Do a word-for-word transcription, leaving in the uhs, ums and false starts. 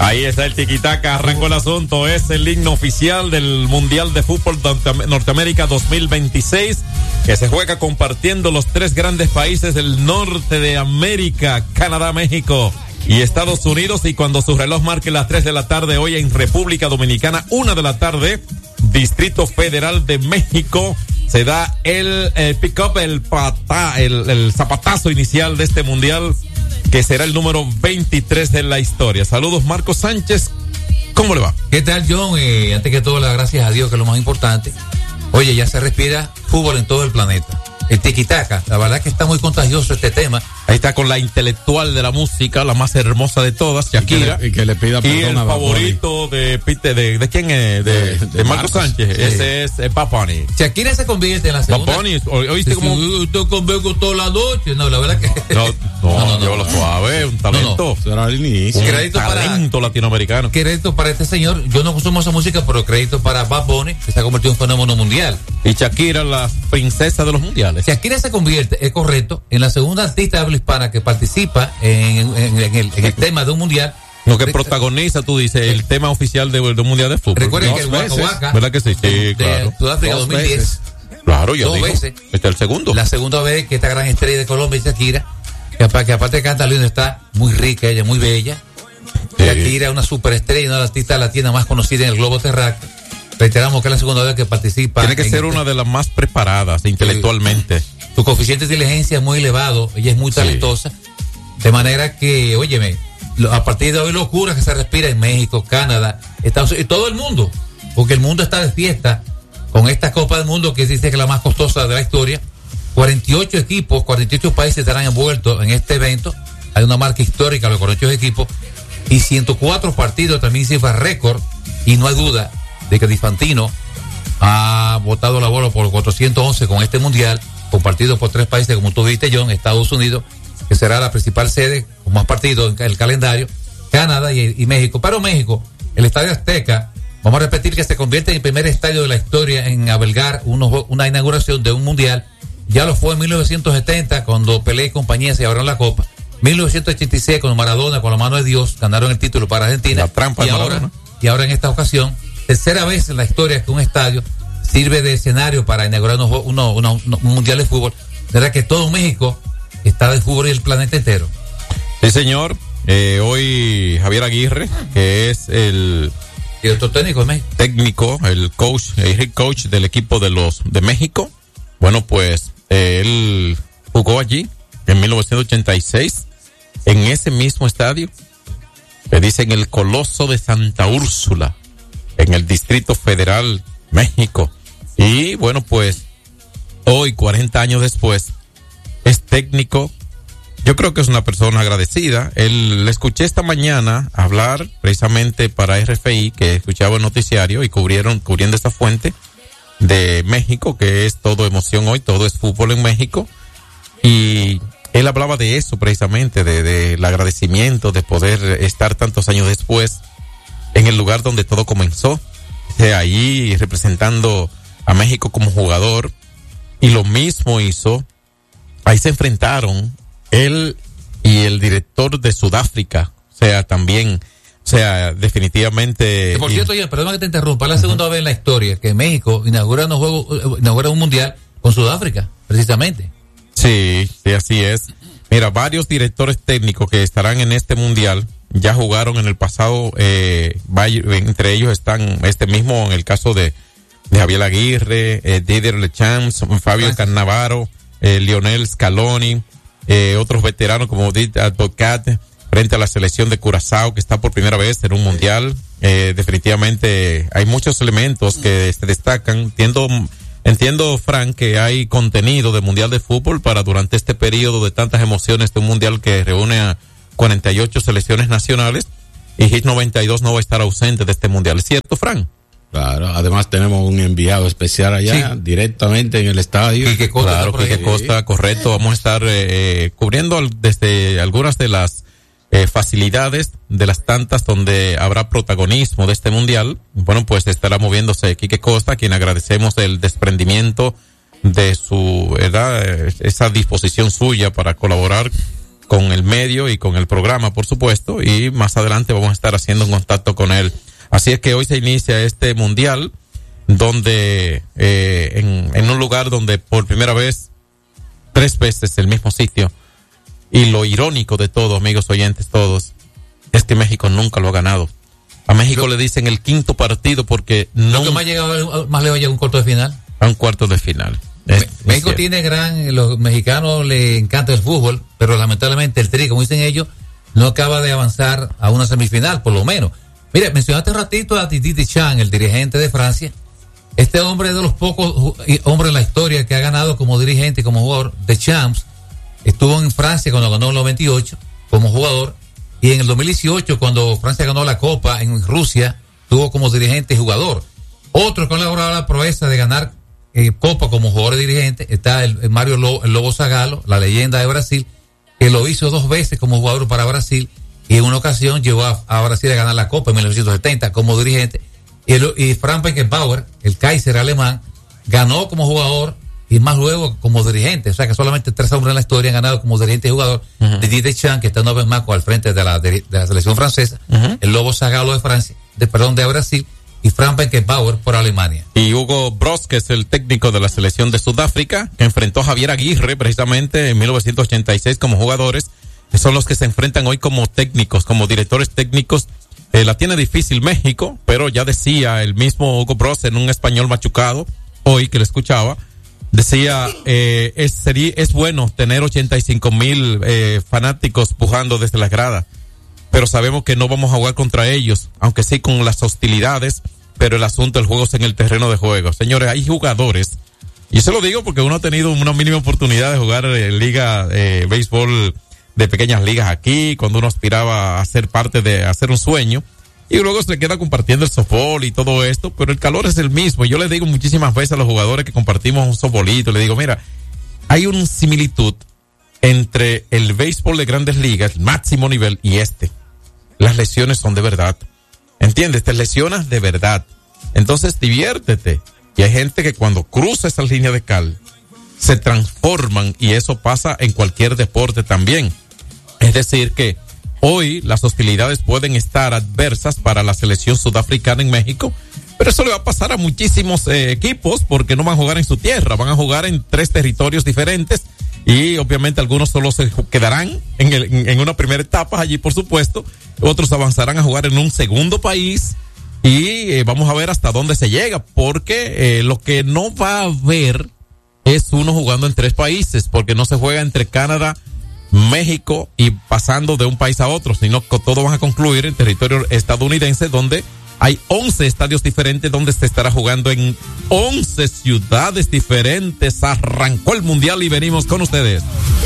Ahí está el tiquitaca, arrancó el asunto, es el himno oficial del Mundial de Fútbol Norteamérica dos mil veintiséis, que se juega compartiendo los tres grandes países del norte de América, Canadá, México y Estados Unidos, y cuando su reloj marque las tres de la tarde hoy en República Dominicana, una de la tarde, Distrito Federal de México, se da el, el pick-up, el, patá, el, el zapatazo inicial de este Mundial, que será el número veintitrés de la historia. Saludos, Marcos Sánchez. ¿Cómo le va? ¿Qué tal, John? Eh, antes que todo, las gracias a Dios, que es lo más importante. Oye, ya se respira fútbol en todo el planeta. El tiquitaca, la verdad que está muy contagioso este tema. Ahí está con la intelectual de la música, la más hermosa de todas, Shakira. Y que le, y que le pida perdón y el a favorito de, de, de, de quién es, de, de, de, de Marcos Sánchez. Sí. Ese es eh, Bad Bunny. Shakira se convierte en la segunda. Bad Bunny, ¿oíste sí, como? Usted convengo toda la noche. No, la verdad que. No, no, no, no, no, no, suave, un talento. No, no. Será el inicio. Un crédito talento para, latinoamericano. Crédito para este señor. Yo no consumo esa música, pero crédito para Bad Bunny, que se ha convertido en un fenómeno mundial. Y Shakira, la princesa de los mundiales. Shakira se convierte, es correcto, en la segunda artista de habla hispana que participa en, en, en, el, en el tema de un mundial. Lo que protagoniza, tú dices, el tema oficial de, de un mundial de fútbol. Recuerden Dos que el veces. Waka Waka, ¿verdad que sí? Sí, de claro. Sudáfrica dos mil diez. Veces. Claro, ya Dos digo. veces. Este es el segundo. La segunda vez que esta gran estrella de Colombia, Shakira, que, que aparte de cantar lindo, está muy rica, ella muy bella. Sí. Shakira es una superestrella, una de las artistas latinas más conocida en el globo terráqueo. Reiteramos que es la segunda vez que participa. Tiene que ser este, una de las más preparadas intelectualmente. Su coeficiente de inteligencia es muy elevado, ella es muy talentosa. Sí. De manera que, óyeme, a partir de hoy locura que se respira en México, Canadá, Estados Unidos y todo el mundo, porque el mundo está de fiesta con esta Copa del Mundo que dice que es la más costosa de la historia. cuarenta y ocho equipos, cuarenta y ocho países estarán envueltos en este evento. Hay una marca histórica, los cuarenta y ocho equipos, y ciento cuatro partidos, también cifra récord, y no hay duda de que Di Infantino ha botado la bola por cuatrocientos once con este mundial, compartido por tres países, como tú dijiste, John, Estados Unidos, que será la principal sede con más partidos en el calendario, Canadá y, y México. Pero México, el Estadio Azteca, vamos a repetir que se convierte en el primer estadio de la historia en albergar uno, una inauguración de un mundial. Ya lo fue en mil novecientos setenta, cuando Pelé y compañía se llevaron la copa. mil novecientos ochenta y seis, cuando Maradona, con la mano de Dios, ganaron el título para Argentina. La trampa y de ahora, Maradona. y ahora en esta ocasión, tercera vez en la historia que un estadio sirve de escenario para inaugurar uno, uno, uno, uno, un mundial de fútbol. De verdad que todo México está de fútbol y el planeta entero. Sí, señor. Eh, hoy Javier Aguirre, que es el director técnico de México, técnico, el coach, el head coach del equipo de los de México. Bueno, pues eh, él jugó allí en mil novecientos ochenta y seis en ese mismo estadio. Le dicen el Coloso de Santa Úrsula, en el Distrito Federal, México. Y bueno, pues hoy, cuarenta años después, es técnico. Yo creo que es una persona agradecida. Él le escuché esta mañana hablar precisamente para R F I, que escuchaba el noticiario y cubrieron, cubriendo esta fuente de México, que es todo emoción hoy, todo es fútbol en México. Y él hablaba de eso precisamente, de, de el agradecimiento de poder estar tantos años después en el lugar donde todo comenzó, de ahí representando a México como jugador. Y lo mismo hizo, ahí se enfrentaron él y el director de Sudáfrica, o sea, también, o sea, definitivamente. Por cierto, oye, perdón que te interrumpa, es la segunda uh-huh. vez en la historia que México inaugura unos juegos, inaugura un mundial con Sudáfrica, precisamente. Sí, sí, así es. Mira, varios directores técnicos que estarán en este mundial ya jugaron en el pasado, eh, entre ellos están este mismo, en el caso de, de Javier Aguirre, eh, Didier Deschamps, Fabio Gracias. Cannavaro, eh, Lionel Scaloni, eh, otros veteranos como Didier Advocat, frente a la selección de Curazao, que está por primera vez en un mundial. Eh, definitivamente hay muchos elementos que se destacan. Entiendo, entiendo, Frank, que hay contenido de mundial de fútbol para durante este periodo de tantas emociones de un mundial que reúne a cuarenta y ocho selecciones nacionales, y Hit noventa y dos no va a estar ausente de este mundial. ¿Es cierto, Frank? Claro, además tenemos un enviado especial allá, sí. directamente en el estadio. Quique Costa, claro, Quique Costa, correcto. Vamos a estar eh, cubriendo al, desde algunas de las eh, facilidades, de las tantas donde habrá protagonismo de este mundial. Bueno, pues estará moviéndose Quique Costa, a quien agradecemos el desprendimiento de su edad, esa disposición suya para colaborar con el medio y con el programa, por supuesto, y más adelante vamos a estar haciendo un contacto con él. Así es que hoy se inicia este mundial, donde eh, en, en un lugar donde por primera vez, tres veces el mismo sitio, y lo irónico de todo, amigos oyentes todos, es que México nunca lo ha ganado. A México lo, le dicen el quinto partido porque no... ¿Nunca más, llegado, más lejos llega a un cuarto de final? A un cuarto de final. Es, México es tiene gran... Los mexicanos les encanta el fútbol, pero lamentablemente el Tri, como dicen ellos, no acaba de avanzar a una semifinal, por lo menos. Mira, mencionaste un ratito a Didier Deschamps, el dirigente de Francia. Este hombre es de los pocos hombres en la historia que ha ganado como dirigente y como jugador. Deschamps estuvo en Francia cuando ganó en el noventa y ocho como jugador, y en el dos mil dieciocho cuando Francia ganó la Copa en Rusia, estuvo como dirigente y jugador. Otro que ha logrado la proeza de ganar eh, Copa como jugador y dirigente está el, el Mario Lobo, el Lobo Zagallo, la leyenda de Brasil, que lo hizo dos veces como jugador para Brasil, y en una ocasión llevó a, a Brasil a ganar la Copa en mil novecientos setenta como dirigente. Y, el, y Frank Beckenbauer, el Kaiser alemán, ganó como jugador y más luego como dirigente. O sea que solamente tres hombres en la historia han ganado como dirigente y jugador. Uh-huh. Didier Deschamps, que está una vez más al frente de la, de, de la selección francesa, uh-huh. el Lobo Zagallo de Francia, de perdón, de Brasil, y Frank Beckenbauer por Alemania. Y Hugo Broz, que es el técnico de la selección de Sudáfrica, que enfrentó a Javier Aguirre precisamente en mil novecientos ochenta y seis como jugadores, que son los que se enfrentan hoy como técnicos, como directores técnicos. Eh, la tiene difícil México, pero ya decía el mismo Hugo Broz en un español machucado, hoy que lo escuchaba, decía, eh, es, sería, es bueno tener ochenta y cinco mil eh, fanáticos pujando desde la grada, pero sabemos que no vamos a jugar contra ellos, aunque sí con las hostilidades, pero el asunto del juego es en el terreno de juego. Señores, hay jugadores, y se lo digo porque uno ha tenido una mínima oportunidad de jugar en liga, eh, béisbol de pequeñas ligas aquí, cuando uno aspiraba a ser parte de hacer un sueño, y luego se queda compartiendo el softball y todo esto, pero el calor es el mismo. Yo les digo muchísimas veces a los jugadores que compartimos un softballito, le digo, mira, hay una similitud entre el béisbol de grandes ligas, el máximo nivel, y este. Las lesiones son de verdad. ¿Entiendes? Te lesionas de verdad. Entonces diviértete. Y hay gente que cuando cruza esa línea de cal, se transforman, y eso pasa en cualquier deporte también. Es decir que hoy las hostilidades pueden estar adversas para la selección sudafricana en México, pero eso le va a pasar a muchísimos eh, equipos porque no van a jugar en su tierra, van a jugar en tres territorios diferentes, y obviamente algunos solo se quedarán en, el, en, en una primera etapa allí, por supuesto, otros avanzarán a jugar en un segundo país, y eh, vamos a ver hasta dónde se llega, porque eh, lo que no va a haber es uno jugando en tres países, porque no se juega entre Canadá, México y pasando de un país a otro, sino que todo van a concluir en territorio estadounidense, donde hay once estadios diferentes, donde se estará jugando en once ciudades diferentes. Arrancó el mundial y venimos con ustedes.